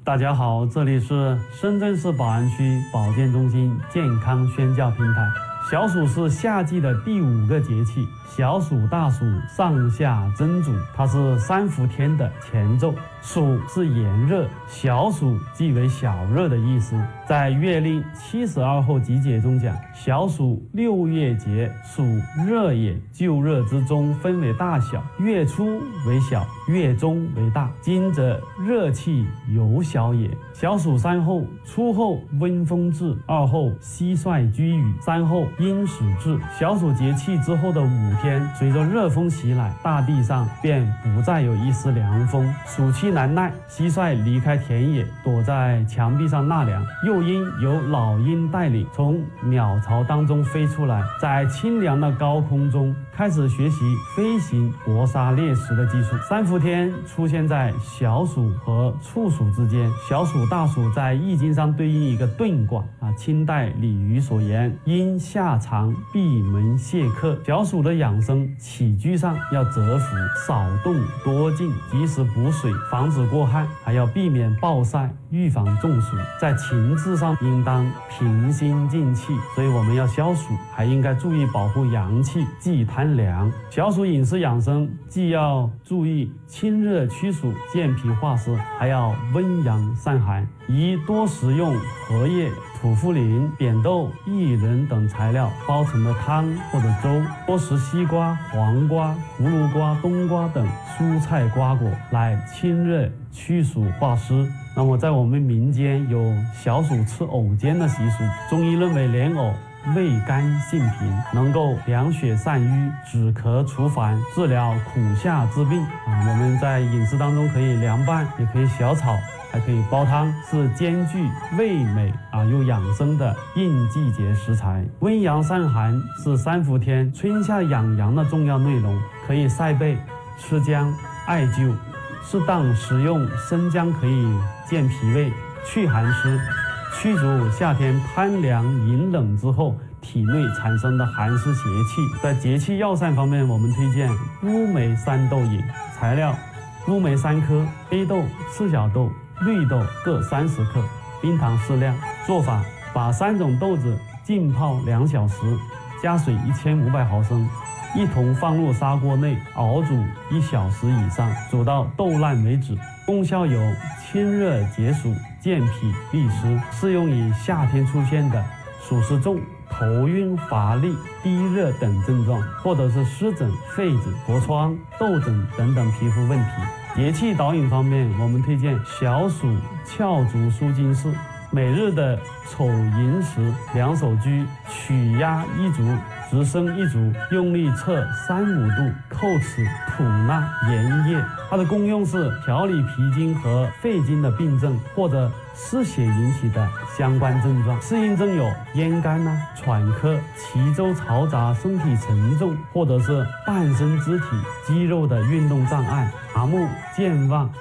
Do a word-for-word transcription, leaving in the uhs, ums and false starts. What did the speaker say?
大家好，这里是深圳市宝安区保健中心健康宣教平台。小暑是夏季的第五个节气，小暑、大暑上下蒸煮，它是三伏天的前奏。暑是炎热，小暑即为小热的意思。在月令七十二候集解中讲，小暑六月节，暑热也，就热之中分为大小，月初为小，月中为大。今则热气由小也。小暑三候，初候温风至，二候蟋蟀居雨，三候阴始至。小暑节气之后的五天，随着热风袭来，大地上便不再有一丝凉风，暑气难耐，蟋蟀离开田野，躲在墙壁上纳凉。幼鹰由老鹰带领，从鸟巢当中飞出来，在清凉的高空中开始学习飞行、搏杀猎食的技术。三伏天出现在小暑和处暑之间，小暑、大暑在易经上对应一个遁卦啊。清代李渔所言：阴夏长，闭门谢客。小暑的养生起居上要蛰伏，少动多静，及时补水，防止过旱，还要避免暴晒，预防中暑。在情志上应当平心静气，所以我们要消暑，还应该注意保护阳气，忌贪凉。小暑饮食养生既要注意清热驱暑、健脾化湿，还要温阳散寒，宜多食用荷叶、土茯苓、扁豆、薏仁等材料煲成的汤或者粥，多食西瓜、黄瓜、葫芦瓜、冬瓜等蔬菜瓜果来清热驱暑化湿。那么在我们民间有小暑吃藕尖的习俗，中医认为莲藕味甘性平，能够凉血散瘀、止咳除烦、治疗苦夏之病啊。我们在饮食当中可以凉拌，也可以小炒，还可以煲汤，是兼具味美啊又养生的应季节食材。温阳散寒是三伏天春夏养阳的重要内容，可以晒背、吃姜、艾灸，适当食用生姜可以健脾胃、去寒湿，驱逐夏天贪凉饮冷之后体内产生的寒湿邪气。在节气药膳方面，我们推荐乌梅三豆饮。材料：乌梅三颗，黑豆、赤小豆、绿豆各三十克，冰糖适量。做法：把三种豆子浸泡两小时，加水一千五百毫升，一同放入砂锅内熬煮一小时以上，煮到豆烂为止。功效有清热解暑、健脾利湿，适用于夏天出现的暑湿重、头晕乏力、低热等症状，或者是湿疹、痱子、痤疮、痘疹等等皮肤问题。节气导引方面，我们推荐小暑翘足舒筋式，每日的丑寅时两手居，曲压一足，直伸一足，用力测三五度，叩齿吐纳盐液。它的功用是调理脾经和肺经的病症，或者失血引起的相关症状。适应症有咽干啊、喘咳、脐周嘈杂、身体沉重，或者是半身肢体肌肉的运动障碍、麻木、健忘。